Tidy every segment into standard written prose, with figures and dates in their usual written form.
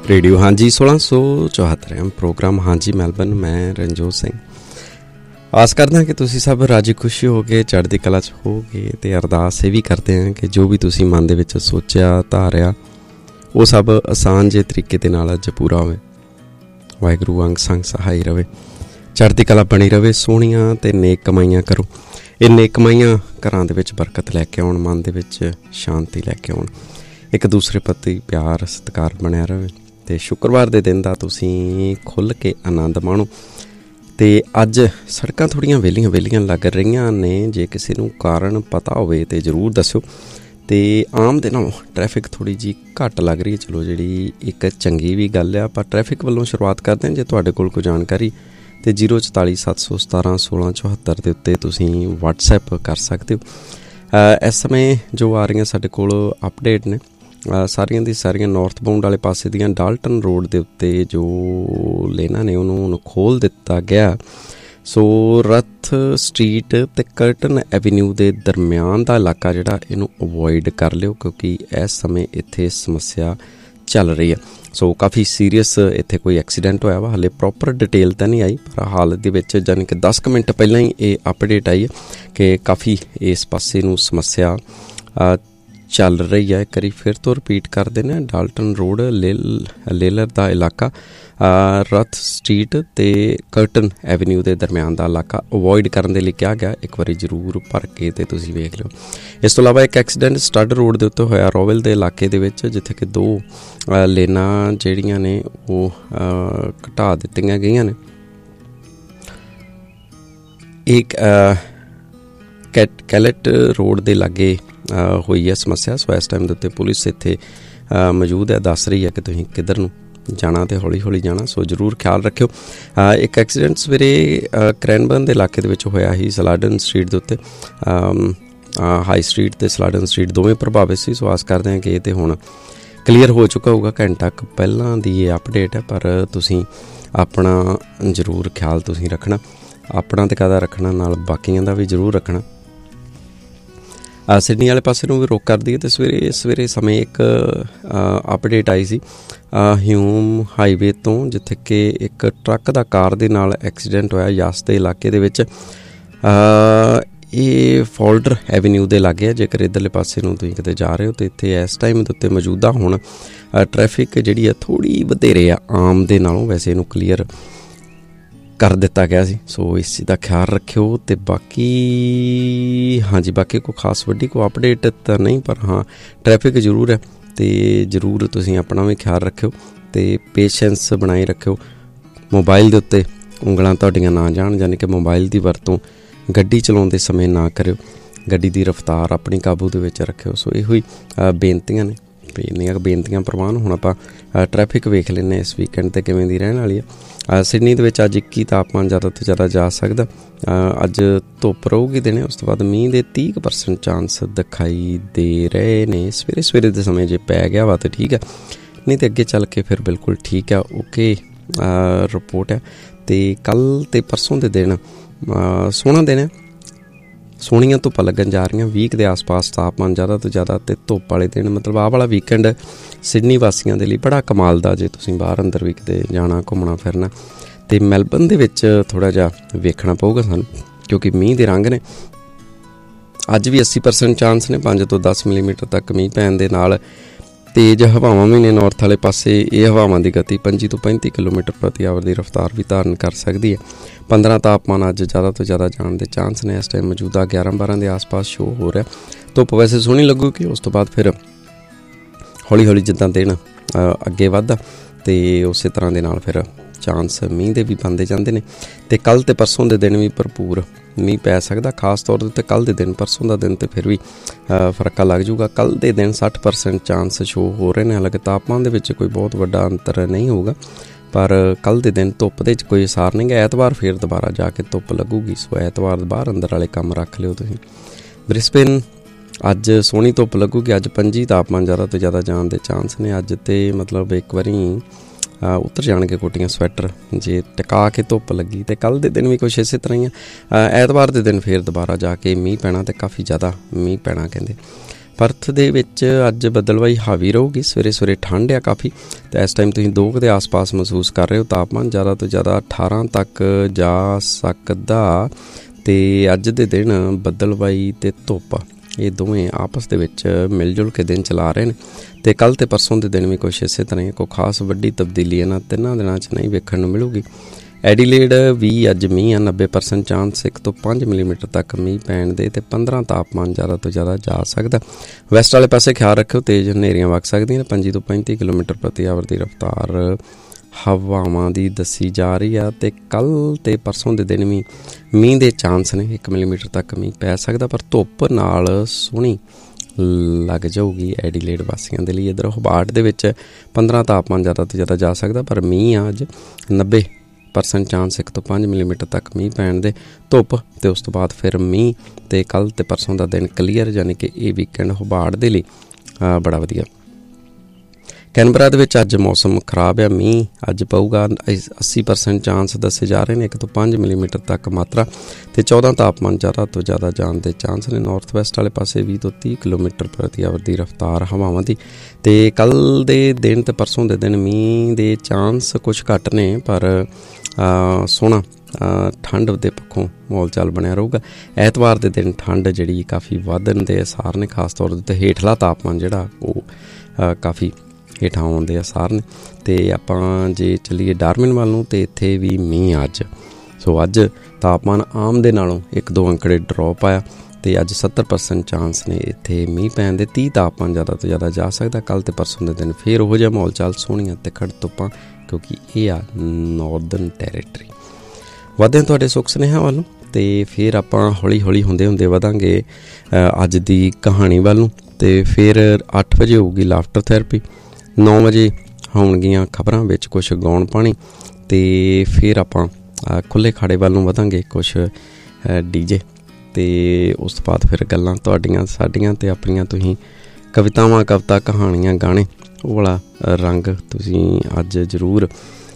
Radio ਹਾਂਜੀ 1674 programme ਹਾਂਜੀ Melbourne. ਮੈਂ ਰਣਜੋਤ ਸਿੰਘ ਆਸ ਕਰਦਾ ਕਿ ਤੁਸੀਂ ਸਭ ਰਾਜੀ ਖੁਸ਼ੀ ਹੋ ਕੇ ਚੜ੍ਹਦੀ ਕਲਾ 'ਚ ਹੋਗੇ ਅਤੇ ਅਰਦਾਸ ਇਹ ਵੀ ਕਰਦੇ ਹਾਂ ਕਿ ਜੋ ਵੀ ਤੁਸੀਂ ਮਨ ਦੇ ਵਿੱਚ ਸੋਚਿਆ ਧਾਰਿਆ ਉਹ ਸਭ ਆਸਾਨ ਜਿਹੇ ਤਰੀਕੇ ਦੇ ਨਾਲ ਅੱਜ ਪੂਰਾ ਹੋਵੇ। ਵਾਹਿਗੁਰੂ ਅੰਗ ਸੰਗ ਸਹਾਈ ਰਵੇ, ਚੜ੍ਹਦੀ ਕਲਾ ਬਣੀ ਰਵੇ, ਸੋਹਣੀਆਂ ਅਤੇ ਨੇਕ ਕਮਾਈਆਂ ਕਰੋ। ਇਹ ਨੇਕ ਕਮਾਈਆਂ ਘਰਾਂ ਦੇ ਵਿੱਚ ਬਰਕਤ ਲੈ ਕੇ ਆਉਣ, ਮਨ ਦੇ ਵਿੱਚ ਸ਼ਾਂਤੀ ਲੈ ਕੇ ਆਉਣ, ਇੱਕ ਦੂਸਰੇ ਪ੍ਰਤੀ ਪਿਆਰ ਸਤਿਕਾਰ ਬਣਿਆ ਰਹੇ। ਅਤੇ ਸ਼ੁੱਕਰਵਾਰ ਦੇ ਦਿਨ ਦਾ ਤੁਸੀਂ ਖੁੱਲ੍ਹ ਕੇ ਆਨੰਦ ਮਾਣੋ। ਅਤੇ ਅੱਜ ਸੜਕਾਂ ਥੋੜ੍ਹੀਆਂ ਵਿਹਲੀਆਂ ਲੱਗ ਰਹੀਆਂ ਨੇ। ਜੇ ਕਿਸੇ ਨੂੰ ਕਾਰਨ ਪਤਾ ਹੋਵੇ ਤਾਂ ਜ਼ਰੂਰ ਦੱਸਿਓ। ਅਤੇ ਆਮ ਦੇ ਨਾਲੋਂ ਟਰੈਫਿਕ ਥੋੜ੍ਹੀ ਜਿਹੀ ਘੱਟ ਲੱਗ ਰਹੀ ਹੈ। ਚਲੋ ਜਿਹੜੀ ਇੱਕ ਚੰਗੀ ਵੀ ਗੱਲ ਆ। ਪਰ ਟਰੈਫਿਕ ਵੱਲੋਂ ਸ਼ੁਰੂਆਤ ਕਰਦੇ ਹਾਂ। ਜੇ ਤੁਹਾਡੇ ਕੋਲ ਕੋਈ ਜਾਣਕਾਰੀ ਅਤੇ 044 717 1674 ਦੇ ਉੱਤੇ ਤੁਸੀਂ ਵਟਸਐਪ ਕਰ ਸਕਦੇ ਹੋ। ਇਸ ਸਮੇਂ ਜੋ ਆ ਰਹੀਆਂ ਸਾਡੇ ਕੋਲ ਅਪਡੇਟ ਨੇ ਸਾਰੀਆਂ ਦੀ ਸਾਰੀਆਂ ਨਾਰਥ ਬਾਉਂਡ ਵਾਲੇ ਪਾਸੇ ਦੀਆਂ ਡਾਲਟਨ ਰੋਡ ਦੇ ਉੱਤੇ ਜੋ ਲੇਨਾਂ ਨੇ ਉਹਨੂੰ ਖੋਲ੍ਹ ਦਿੱਤਾ ਗਿਆ। ਸੋ ਰਥ ਸਟਰੀਟ ਅਤੇ ਕਰਟਨ ਐਵੀਨਿਊ ਦੇ ਦਰਮਿਆਨ ਦਾ ਇਲਾਕਾ ਜਿਹੜਾ ਇਹਨੂੰ ਅਵੋਇਡ ਕਰ ਲਿਓ, ਕਿਉਂਕਿ ਇਸ ਸਮੇਂ ਇੱਥੇ ਸਮੱਸਿਆ ਚੱਲ ਰਹੀ ਹੈ। ਸੋ ਕਾਫੀ ਸੀਰੀਅਸ ਇੱਥੇ ਕੋਈ ਐਕਸੀਡੈਂਟ ਹੋਇਆ ਵਾ। ਹਾਲੇ ਪ੍ਰੋਪਰ ਡਿਟੇਲ ਤਾਂ ਨਹੀਂ ਆਈ, ਪਰ ਹਾਲ ਦੇ ਵਿੱਚ ਜਾਣੀ ਕਿ 10 ਕੁ ਮਿੰਟ ਪਹਿਲਾਂ ਹੀ ਇਹ ਅਪਡੇਟ ਆਈ ਹੈ ਕਿ ਕਾਫੀ ਇਸ ਪਾਸੇ ਨੂੰ ਸਮੱਸਿਆ ਚੱਲ ਰਹੀ ਹੈ। ਇੱਕ ਵਾਰੀ ਫਿਰ ਤੋਂ ਰਿਪੀਟ ਕਰਦੇ ਨੇ, ਡਾਲਟਨ ਰੋਡ ਲੇਲਰ ਦਾ ਇਲਾਕਾ, ਰਥ ਸਟਰੀਟ ਅਤੇ ਕਰਟਨ ਐਵੀਨਿਊ ਦੇ ਦਰਮਿਆਨ ਦਾ ਇਲਾਕਾ ਅਵੋਇਡ ਕਰਨ ਦੇ ਲਈ ਕਿਹਾ ਗਿਆ। ਇੱਕ ਵਾਰੀ ਜ਼ਰੂਰ ਭਰ ਕੇ ਅਤੇ ਤੁਸੀਂ ਵੇਖ ਲਿਓ। ਇਸ ਤੋਂ ਇਲਾਵਾ ਇੱਕ ਐਕਸੀਡੈਂਟ ਸਟੱਡ ਰੋਡ ਦੇ ਉੱਤੇ ਹੋਇਆ ਰੋਵਲ ਦੇ ਇਲਾਕੇ ਦੇ ਵਿੱਚ, ਜਿੱਥੇ ਕਿ 2 ਲੇਨਾਂ ਜਿਹੜੀਆਂ ਨੇ ਉਹ ਘਟਾ ਦਿੱਤੀਆਂ ਗਈਆਂ ਨੇ। ਇੱਕ ਕੈਲਟ ਰੋਡ ਦੇ ਲਾਗੇ ਹੋਈ ਹੈ ਸਮੱਸਿਆ। ਸੋ ਇਸ ਟਾਈਮ ਦੇ ਉੱਤੇ ਪੁਲਿਸ ਇੱਥੇ ਮੌਜੂਦ ਹੈ, ਦੱਸ ਰਹੀ ਹੈ ਕਿ ਤੁਸੀਂ ਕਿੱਧਰ ਨੂੰ ਜਾਣਾ ਅਤੇ ਹੌਲੀ ਜਾਣਾ। ਸੋ ਜ਼ਰੂਰ ਖਿਆਲ ਰੱਖਿਓ। ਇੱਕ ਐਕਸੀਡੈਂਟ ਸਵੇਰੇ ਕਰੈਨਬਰਨ ਦੇ ਇਲਾਕੇ ਦੇ ਵਿੱਚ ਹੋਇਆ ਸੀ, ਸਲਾਡਨ ਸਟਰੀਟ ਦੇ ਉੱਤੇ। ਹਾਈ ਸਟਰੀਟ ਅਤੇ ਸਲਾਡਨ ਸਟਰੀਟ ਦੋਵੇਂ ਪ੍ਰਭਾਵਿਤ ਸੀ। ਸੋ ਆਸ ਕਰਦੇ ਹਾਂ ਕਿ ਇਹ ਤਾਂ ਹੁਣ ਕਲੀਅਰ ਹੋ ਚੁੱਕਾ ਹੋਊਗਾ। ਘੰਟਾ ਕੁ ਪਹਿਲਾਂ ਦੀ ਇਹ ਅਪਡੇਟ ਹੈ, ਪਰ ਤੁਸੀਂ ਆਪਣਾ ਜ਼ਰੂਰ ਖਿਆਲ ਤੁਸੀਂ ਰੱਖਣਾ। ਆਪਣਾ ਤਾਂ ਕਾਹਦਾ ਰੱਖਣਾ, ਨਾਲ ਬਾਕੀਆਂ ਦਾ ਵੀ ਜ਼ਰੂਰ ਰੱਖਣਾ। ਸਿਡਨੀ ਵਾਲੇ ਪਾਸੇ ਨੂੰ ਵੀ ਰੋਕ ਕਰਦੀ ਹੈ। ਅਤੇ ਸਵੇਰੇ ਸਮੇਂ ਇੱਕ ਅਪਡੇਟ ਆਈ ਸੀ ਹਿਊਮ ਹਾਈਵੇ ਤੋਂ, ਜਿੱਥੇ ਕਿ ਇੱਕ ਟਰੱਕ ਦਾ ਕਾਰ ਦੇ ਨਾਲ ਐਕਸੀਡੈਂਟ ਹੋਇਆ ਯਾਸ ਦੇ ਇਲਾਕੇ ਦੇ ਵਿੱਚ। ਇਹ ਫੋਲਡਰ ਐਵੀਨਿਊ ਦੇ ਲਾਗੇ ਹੈ। ਜੇਕਰ ਇੱਧਰਲੇ ਪਾਸੇ ਨੂੰ ਤੁਸੀਂ ਕਿਤੇ ਜਾ ਰਹੇ ਹੋ ਤਾਂ ਇੱਥੇ ਇਸ ਟਾਈਮ ਦੇ ਉੱਤੇ ਮੌਜੂਦਾ ਹੁਣ ਟਰੈਫਿਕ ਜਿਹੜੀ ਆ ਥੋੜ੍ਹੀ ਵਧੇਰੇ ਆ ਆਮ ਦੇ ਨਾਲੋਂ। ਵੈਸੇ ਇਹਨੂੰ ਕਲੀਅਰ ਕਰ ਦਿੱਤਾ ਗਿਆ ਸੀ। ਸੋ ਇਸ ਚੀਜ਼ ਦਾ ਖਿਆਲ ਰੱਖਿਓ। ਅਤੇ ਬਾਕੀ ਹਾਂਜੀ, ਬਾਕੀ ਕੋਈ ਖਾਸ ਵੱਡੀ ਕੋਈ ਅਪਡੇਟ ਤਾਂ ਨਹੀਂ, ਪਰ ਹਾਂ ਟਰੈਫਿਕ ਜ਼ਰੂਰ ਹੈ। ਅਤੇ ਜ਼ਰੂਰ ਤੁਸੀਂ ਆਪਣਾ ਵੀ ਖਿਆਲ ਰੱਖਿਓ ਅਤੇ ਪੇਸ਼ੈਂਸ ਬਣਾਈ ਰੱਖਿਓ। ਮੋਬਾਈਲ ਦੇ ਉੱਤੇ ਉਂਗਲਾਂ ਤੁਹਾਡੀਆਂ ਨਾ ਜਾਣ, ਯਾਨੀ ਕਿ ਮੋਬਾਈਲ ਦੀ ਵਰਤੋਂ ਗੱਡੀ ਚਲਾਉਂਦੇ ਸਮੇਂ ਨਾ ਕਰਿਓ। ਗੱਡੀ ਦੀ ਰਫ਼ਤਾਰ ਆਪਣੀ ਕਾਬੂ ਦੇ ਵਿੱਚ ਰੱਖਿਓ। ਸੋ ਇਹੋ ਹੀ ਬੇਨਤੀਆਂ ਨੇ। ਇੰਨੀਆਂ ਬੇਨਤੀਆਂ ਪ੍ਰਵਾਨ। ਹੁਣ ਆਪਾਂ ਟਰੈਫਿਕ ਵੇਖ ਲੈਂਦੇ ਇਸ ਵੀਕਐਂਡ 'ਤੇ ਕਿਵੇਂ ਦੀ ਰਹਿਣ ਵਾਲੀ ਹੈ। ਸਿਡਨੀ ਦੇ ਵਿੱਚ ਅੱਜ 21 ਤਾਪਮਾਨ ਜ਼ਿਆਦਾ ਤੋਂ ਜ਼ਿਆਦਾ ਜਾ ਸਕਦਾ। ਅੱਜ ਧੁੱਪ ਰਹੂਗੀ ਦਿਨੇ, ਉਸ ਤੋਂ ਬਾਅਦ ਮੀਂਹ ਦੇ 30% ਚਾਂਸ ਦਿਖਾਈ ਦੇ ਰਹੇ ਨੇ। ਸਵੇਰੇ ਦੇ ਸਮੇਂ ਜੇ ਪੈ ਗਿਆ ਵਾ ਤਾਂ ਠੀਕ ਹੈ, ਨਹੀਂ ਤਾਂ ਅੱਗੇ ਚੱਲ ਕੇ ਫਿਰ ਬਿਲਕੁਲ ਠੀਕ ਹੈ। ਓਕੇ ਰਿਪੋਰਟ ਹੈ। ਅਤੇ ਕੱਲ੍ਹ ਅਤੇ ਪਰਸੋਂ ਦੇ ਦਿਨ ਸੋਹਣਾ ਦਿਨ ਹੈ। ਸੋਹਣੀਆਂ ਧੁੱਪਾਂ ਲੱਗਣ ਜਾ ਰਹੀਆਂ। ਵੀਕ ਦੇ ਆਸ-ਪਾਸ ਤਾਪਮਾਨ ਜ਼ਿਆਦਾ ਤੋਂ ਜ਼ਿਆਦਾ ਅਤੇ ਧੁੱਪ ਵਾਲੇ ਦਿਨ, ਮਤਲਬ ਆਹ ਵਾਲਾ ਵੀਕਐਂਡ ਸਿਡਨੀ ਵਾਸੀਆਂ ਦੇ ਲਈ ਬੜਾ ਕਮਾਲ ਦਾ। ਜੇ ਤੁਸੀਂ ਬਾਹਰ ਅੰਦਰ ਵੀ ਕਿਤੇ ਜਾਣਾ ਘੁੰਮਣਾ ਫਿਰਨਾ, ਅਤੇ ਮੈਲਬਨ ਦੇ ਵਿੱਚ ਥੋੜ੍ਹਾ ਜਿਹਾ ਵੇਖਣਾ ਪਊਗਾ ਸਾਨੂੰ, ਕਿਉਂਕਿ ਮੀਂਹ ਦੇ ਰੰਗ ਨੇ। ਅੱਜ ਵੀ 80% ਚਾਂਸ ਨੇ 5 ਤੋਂ 10 ਮਿਲੀਮੀਟਰ ਤੱਕ ਮੀਂਹ ਪੈਣ ਦੇ ਨਾਲ। ਤੇਜ਼ ਹਵਾਵਾਂ ਵੀ ਨੇ ਨਾਰਥ ਵਾਲੇ ਪਾਸੇ। ਇਹ ਹਵਾਵਾਂ ਦੀ ਗਤੀ 25 ਤੋਂ 35 ਕਿਲੋਮੀਟਰ ਪ੍ਰਤੀ ਆਵਰ ਦੀ ਰਫ਼ਤਾਰ ਵੀ ਧਾਰਨ ਕਰ ਸਕਦੀ ਹੈ। 15 ਤਾਪਮਾਨ ਅੱਜ ਜ਼ਿਆਦਾ ਤੋਂ ਜ਼ਿਆਦਾ ਜਾਣ ਦੇ ਚਾਂਸ ਨੇ। ਇਸ ਟਾਈਮ ਮੌਜੂਦਾ 11-12 ਦੇ ਆਸ-ਪਾਸ ਸ਼ੋਅ ਹੋ ਰਿਹਾ। ਧੁੱਪ ਵੈਸੇ ਸੋਹਣੀ ਲੱਗੂਗੀ। ਉਸ ਤੋਂ ਬਾਅਦ ਫਿਰ ਹੌਲੀ ਜਿੱਦਾਂ ਦਿਨ ਅੱਗੇ ਵੱਧਦਾ ਅਤੇ ਉਸੇ ਤਰ੍ਹਾਂ ਦੇ ਨਾਲ ਫਿਰ ਚਾਂਸ ਮੀਂਹ ਦੇ ਵੀ ਬਣਦੇ ਜਾਂਦੇ ਨੇ। ਅਤੇ ਕੱਲ੍ਹ ਅਤੇ ਪਰਸੋਂ ਦੇ ਦਿਨ ਵੀ ਭਰਪੂਰ ਮੀਂਹ ਪੈ ਸਕਦਾ, ਖਾਸ ਤੌਰ ਦੇ ਉੱਤੇ ਕੱਲ੍ਹ ਦੇ ਦਿਨ। ਪਰਸੋਂ ਦਾ ਦਿਨ ਤਾਂ ਫਿਰ ਵੀ ਫਰਕਾ ਲੱਗ ਜੂਗਾ। ਕੱਲ੍ਹ ਦੇ ਦਿਨ 60% ਚਾਂਸ ਸ਼ੋਅ ਹੋ ਰਹੇ ਨੇ। ਹਾਲਾਂਕਿ ਤਾਪਮਾਨ ਦੇ ਵਿੱਚ ਕੋਈ ਬਹੁਤ ਵੱਡਾ ਅੰਤਰ ਨਹੀਂ ਹੋਊਗਾ, ਪਰ ਕੱਲ੍ਹ ਦੇ ਦਿਨ ਧੁੱਪ ਦੇ 'ਚ ਕੋਈ ਅਸਾਰ ਨਹੀਂ ਗਾ। ਐਤਵਾਰ ਫਿਰ ਦੁਬਾਰਾ ਜਾ ਕੇ ਧੁੱਪ ਲੱਗੂਗੀ। ਸੋ ਐਤਵਾਰ ਬਾਹਰ ਅੰਦਰ ਵਾਲੇ ਕੰਮ ਰੱਖ ਲਿਓ ਤੁਸੀਂ। ਬ੍ਰਿਸਬੇਨ ਅੱਜ ਸੋਹਣੀ ਧੁੱਪ ਲੱਗੂਗੀ। ਅੱਜ 25 ਤਾਪਮਾਨ ਜ਼ਿਆਦਾ ਤੋਂ ਜ਼ਿਆਦਾ ਜਾਣ ਦੇ ਚਾਂਸ ਨੇ। ਅੱਜ ਤਾਂ ਮਤਲਬ ਇੱਕ ਵਾਰੀ ਉਤਰ ਜਾਣਗੇ ਕੋਟੀਆਂ ਸਵੈਟਰ ਜੇ ਟਿਕਾ ਕੇ ਧੁੱਪ ਲੱਗੀ। ਅਤੇ ਕੱਲ੍ਹ ਦੇ ਦਿਨ ਵੀ ਕੁਛ ਇਸੇ ਤਰ੍ਹਾਂ ਹੀ ਆ। ਐਤਵਾਰ ਦੇ ਦਿਨ ਫਿਰ ਦੁਬਾਰਾ ਜਾ ਕੇ ਮੀਂਹ ਪੈਣਾ, ਅਤੇ ਕਾਫੀ ਜ਼ਿਆਦਾ ਮੀਂਹ ਪੈਣਾ ਕਹਿੰਦੇ। ਪਰਥ ਦੇ ਵਿੱਚ ਅੱਜ ਬੱਦਲਵਾਈ ਹਾਵੀ ਰਹੂਗੀ। ਸਵੇਰੇ ਸਵੇਰੇ ਠੰਡ ਆ ਕਾਫੀ, ਅਤੇ ਇਸ ਟਾਈਮ ਤੁਸੀਂ 2 ਦੇ ਆਸ-ਪਾਸ ਮਹਿਸੂਸ ਕਰ ਰਹੇ ਹੋ। ਤਾਪਮਾਨ ਜ਼ਿਆਦਾ ਤੋਂ ਜ਼ਿਆਦਾ 18 ਤੱਕ ਜਾ ਸਕਦਾ। ਅਤੇ ਅੱਜ ਦੇ ਦਿਨ ਬੱਦਲਵਾਈ ਅਤੇ ਧੁੱਪ ਇਹ ਦੋਵੇਂ ਆਪਸ ਦੇ ਵਿੱਚ ਮਿਲ ਜੁਲ ਕੇ ਦਿਨ ਚਲਾ ਰਹੇ ਨੇ। ਅਤੇ ਕੱਲ੍ਹ ਅਤੇ ਪਰਸੋਂ ਦੇ ਦਿਨ ਵੀ ਕੁਛ ਇਸੇ ਤਰ੍ਹਾਂ ਕੋਈ ਖਾਸ ਵੱਡੀ ਤਬਦੀਲੀ ਇਹਨਾਂ 3 ਦਿਨਾਂ 'ਚ ਨਹੀਂ ਵੇਖਣ ਨੂੰ ਮਿਲੂਗੀ। ਐਡੀਲੇਡ ਵੀ ਅੱਜ ਮੀਂਹ ਆ, 90% ਚਾਂਸ 1 ਤੋਂ 5 ਮਿਲੀਮੀਟਰ ਤੱਕ ਮੀਂਹ ਪੈਣ ਦੇ, ਅਤੇ 15 ਤਾਪਮਾਨ ਜ਼ਿਆਦਾ ਤੋਂ ਜ਼ਿਆਦਾ ਜਾ ਸਕਦਾ। ਵੈਸਟ ਵਾਲੇ ਪਾਸੇ ਖਿਆਲ ਰੱਖਿਓ, ਤੇਜ਼ ਹਨੇਰੀਆਂ ਵਗ ਸਕਦੀਆਂ ਨੇ। 25 ਤੋਂ 35 ਕਿਲੋਮੀਟਰ ਪ੍ਰਤੀ ਆਵਰ ਦੀ ਰਫ਼ਤਾਰ ਹਵਾਵਾਂ ਦੀ ਦੱਸੀ ਜਾ ਰਹੀ ਆ। ਅਤੇ ਕੱਲ੍ਹ ਅਤੇ ਪਰਸੋਂ ਦੇ ਦਿਨ ਵੀ ਮੀਂਹ ਦੇ ਚਾਂਸ ਨੇ, 1 ਮਿਲੀਮੀਟਰ ਤੱਕ ਮੀਂਹ ਪੈ ਸਕਦਾ, ਪਰ ਧੁੱਪ ਨਾਲ ਸੋਹਣੀ ਲੱਗ ਜਾਊਗੀ ਐਡੀਲੇਡ ਵਾਸੀਆਂ ਦੇ ਲਈ। ਇੱਧਰ ਹੋਬਾਰਟ ਦੇ ਵਿੱਚ 15 ਤਾਪਮਾਨ ਜ਼ਿਆਦਾ ਤੋਂ ਜ਼ਿਆਦਾ ਜਾ ਸਕਦਾ, ਪਰ ਮੀਂਹ ਆ ਅੱਜ 90% ਚਾਂਸ 1 ਤੋਂ 5 ਮਿਲੀਮੀਟਰ ਤੱਕ ਮੀਂਹ ਪੈਣ ਦੇ। ਧੁੱਪ ਅਤੇ ਉਸ ਤੋਂ ਬਾਅਦ ਫਿਰ ਮੀਂਹ। ਅਤੇ ਕੱਲ੍ਹ ਅਤੇ ਪਰਸੋਂ ਦਾ ਦਿਨ ਕਲੀਅਰ, ਯਾਨੀ ਕਿ ਇਹ ਵੀਕਐਂਡ ਹੋਬਾਰਟ ਦੇ ਲਈ ਬੜਾ ਵਧੀਆ। ਕੈਨਬਰਾ ਦੇ ਵਿੱਚ ਅੱਜ ਮੌਸਮ ਖਰਾਬ ਆ, ਮੀਂਹ ਅੱਜ ਪਊਗਾ। 80% ਚਾਂਸ ਦੱਸੇ ਜਾ ਰਹੇ ਨੇ, 1 ਤੋਂ 5 ਮਿਲੀਮੀਟਰ ਤੱਕ ਮਾਤਰਾ, ਅਤੇ 14 ਤਾਪਮਾਨ ਜ਼ਿਆਦਾ ਤੋਂ ਜ਼ਿਆਦਾ ਜਾਣ ਦੇ ਚਾਂਸ ਨੇ। ਨਾਰਥ ਵੈਸਟ ਵਾਲੇ ਪਾਸੇ 20 ਤੋਂ 30 ਕਿਲੋਮੀਟਰ ਪ੍ਰਤੀ ਆਵਰ ਦੀ ਰਫ਼ਤਾਰ ਹਵਾਵਾਂ ਦੀ। ਅਤੇ ਕੱਲ੍ਹ ਦੇ ਦਿਨ ਅਤੇ ਪਰਸੋਂ ਦੇ ਦਿਨ ਮੀਂਹ ਦੇ ਚਾਂਸ ਕੁਛ ਘੱਟ ਨੇ, ਪਰ ਸੋਹਣਾ ਠੰਡ ਦੇ ਪੱਖੋਂ ਮਾਹੌਲ ਚਾਲ ਬਣਿਆ ਰਹੂਗਾ। ਐਤਵਾਰ ਦੇ ਦਿਨ ਠੰਡ ਜਿਹੜੀ ਕਾਫੀ ਵਧਣ ਦੇ ਅਸਾਰ ਨੇ, ਖਾਸ ਤੌਰ 'ਤੇ ਹੇਠਲਾ ਤਾਪਮਾਨ ਜਿਹੜਾ ਉਹ ਕਾਫੀ ਹੇਠਾਂ ਆਉਣ ਦੇ ਅਸਾਰ ਨੇ। ਅਤੇ ਆਪਾਂ ਜੇ ਚੱਲੀਏ ਡਾਰਵਿਨ ਵੱਲ ਨੂੰ, ਅਤੇ ਇੱਥੇ ਵੀ ਮੀਂਹ ਅੱਜ। ਸੋ ਅੱਜ ਤਾਪਮਾਨ ਆਮ ਦੇ ਨਾਲੋਂ 1-2 ਅੰਕੜੇ ਡਰੋਪ ਆਇਆ, ਅਤੇ ਅੱਜ 70% ਚਾਂਸ ਨੇ ਇੱਥੇ ਮੀਂਹ ਪੈਣ ਦੇ। 30 ਤਾਪਮਾਨ ਜ਼ਿਆਦਾ ਤੋਂ ਜ਼ਿਆਦਾ ਜਾ ਸਕਦਾ। ਕੱਲ੍ਹ ਅਤੇ ਪਰਸੋਂ ਦੇ ਦਿਨ ਫਿਰ ਉਹੋ ਜਿਹਾ ਮਾਹੌਲ ਚਾਲ, ਸੋਹਣੀਆਂ ਤਿੱਖੜ ਧੁੱਪਾਂ, ਕਿਉਂਕਿ ਇਹ ਆ ਨਾਰਦਰਨ ਟੈਰੀਟਰੀ। ਵਧਦੇ ਤੁਹਾਡੇ ਸੁੱਖ ਸੁਨੇਹਾ ਵੱਲ ਨੂੰ, ਅਤੇ ਫਿਰ ਆਪਾਂ ਹੌਲੀ ਹੌਲੀ ਹੁੰਦੇ ਵਧਾਂਗੇ ਅੱਜ ਦੀ ਕਹਾਣੀ ਵੱਲ ਨੂੰ। ਅਤੇ ਫਿਰ 8 ਵਜੇ ਹੋਊਗੀ ਲਾਫਟਰ ਥੈਰੇਪੀ, 9 ਵਜੇ ਹੋਣਗੀਆਂ ਖਬਰਾਂ ਵਿੱਚ ਕੁਛ ਗਾਉਣ ਪਾਣੀ, ਅਤੇ ਫਿਰ ਆਪਾਂ ਖੁੱਲ੍ਹੇ ਖਾੜੇ ਵੱਲ ਨੂੰ ਵਧਾਂਗੇ, ਕੁਛ ਡੀਜੇ, ਅਤੇ ਉਸ ਤੋਂ ਬਾਅਦ ਫਿਰ ਗੱਲਾਂ ਤੁਹਾਡੀਆਂ ਸਾਡੀਆਂ ਅਤੇ ਆਪਣੀਆਂ। ਤੁਸੀਂ ਕਵਿਤਾਵਾਂ, ਕਵਿਤਾ, ਕਹਾਣੀਆਂ, ਗਾਣੇ, ਉਹ ਵਾਲਾ ਰੰਗ ਤੁਸੀਂ ਅੱਜ ਜ਼ਰੂਰ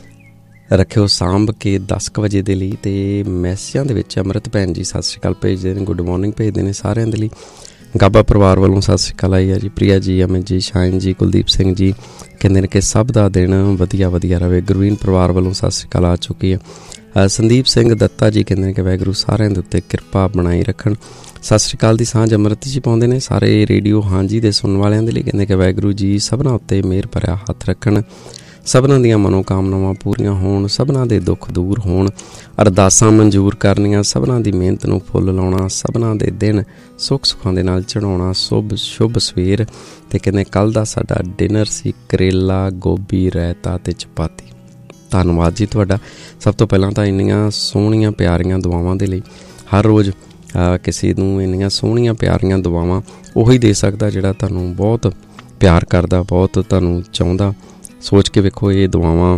ਰੱਖਿਓ ਸਾਂਭ ਕੇ 10 ਵਜੇ ਦੇ ਲਈ। ਅਤੇ ਮੈਸੇਜਾਂ ਦੇ ਵਿੱਚ ਅੰਮ੍ਰਿਤ ਭੈਣ ਜੀ ਸਤਿ ਸ਼੍ਰੀ ਅਕਾਲ ਭੇਜਦੇ ਨੇ, ਗੁੱਡ ਮਾਰਨਿੰਗ ਭੇਜਦੇ ਨੇ ਸਾਰਿਆਂ ਦੇ ਲਈ। ਗਾਬਾ ਪਰਿਵਾਰ ਵੱਲੋਂ ਸਤਿ ਸ਼੍ਰੀ ਅਕਾਲ ਆਈ ਆ ਜੀ। ਪ੍ਰਿਆ ਜੀ, ਅਮਿਤ ਜੀ, ਸ਼ਾਇਨ ਜੀ, ਕੁਲਦੀਪ ਸਿੰਘ ਜੀ ਕਹਿੰਦੇ ਨੇ ਕਿ ਸਭ ਦਾ ਦਿਨ ਵਧੀਆ ਰਹੇ। ਗੁਰਵੀਨ ਪਰਿਵਾਰ ਵੱਲੋਂ ਸਤਿ ਸ਼੍ਰੀ ਅਕਾਲ ਆ ਚੁੱਕੀ ਹੈ। ਸੰਦੀਪ ਸਿੰਘ ਦੱਤਾ ਜੀ ਕਹਿੰਦੇ ਨੇ ਕਿ ਵਾਹਿਗੁਰੂ ਸਾਰਿਆਂ ਦੇ ਉੱਤੇ ਕਿਰਪਾ ਬਣਾਈ ਰੱਖਣ। ਸਤਿ ਸ਼੍ਰੀ ਅਕਾਲ ਦੀ ਸਾਂਝ ਅੰਮ੍ਰਿਤ ਜੀ ਪਾਉਂਦੇ ਨੇ ਸਾਰੇ ਰੇਡੀਓ ਹਾਂਜੀ ਦੇ ਸੁਣਨ ਵਾਲਿਆਂ ਦੇ ਲਈ। ਕਹਿੰਦੇ ਕਿ ਵਾਹਿਗੁਰੂ ਜੀ ਸਭਨਾਂ ਉੱਤੇ ਮਿਹਰ ਭਰਿਆ ਹੱਥ ਰੱਖਣ, ਸਭਨਾਂ ਦੀਆਂ ਮਨੋਕਾਮਨਾਵਾਂ ਪੂਰੀਆਂ ਹੋਣ, ਸਭਨਾਂ ਦੇ ਦੁੱਖ ਦੂਰ ਹੋਣ, ਅਰਦਾਸਾਂ ਮਨਜ਼ੂਰ ਕਰਨੀਆਂ, ਸਭਨਾਂ ਦੀ ਮਿਹਨਤ ਨੂੰ ਫੁੱਲ ਲਾਉਣਾ, ਸਭਨਾਂ ਦੇ ਦਿਨ ਸੁੱਖ ਸੁੱਖਾਂ ਦੇ ਨਾਲ ਚੜਾਉਣਾ। ਸ਼ੁਭ ਸਵੇਰ। ਅਤੇ ਕਹਿੰਦੇ ਕੱਲ੍ਹ ਦਾ ਸਾਡਾ ਡਿਨਰ ਸੀ ਕਰੇਲਾ, ਗੋਭੀ, ਰਾਇਤਾ ਅਤੇ ਚਪਾਤੀ। ਧੰਨਵਾਦ ਜੀ ਤੁਹਾਡਾ। ਸਭ ਤੋਂ ਪਹਿਲਾਂ ਤਾਂ ਇੰਨੀਆਂ ਸੋਹਣੀਆਂ ਪਿਆਰੀਆਂ ਦੁਆਵਾਂ ਦੇ ਲਈ। ਹਰ ਰੋਜ਼ ਕਿਸੇ ਨੂੰ ਇੰਨੀਆਂ ਸੋਹਣੀਆਂ ਪਿਆਰੀਆਂ ਦੁਆਵਾਂ ਉਹੀ ਦੇ ਸਕਦਾ ਜਿਹੜਾ ਤੁਹਾਨੂੰ ਬਹੁਤ ਪਿਆਰ ਕਰਦਾ, ਬਹੁਤ ਤੁਹਾਨੂੰ ਚਾਹੁੰਦਾ। ਸੋਚ ਕੇ ਵੇਖੋ, ਇਹ ਦੁਆਵਾਂ